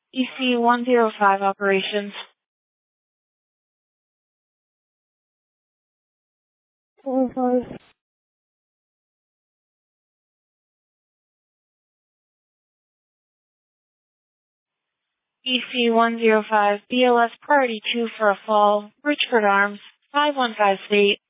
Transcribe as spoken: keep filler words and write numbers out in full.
E C one zero five operations. four five. E C one zero five, B L S priority two for a fall, Richford Arms, five one five state.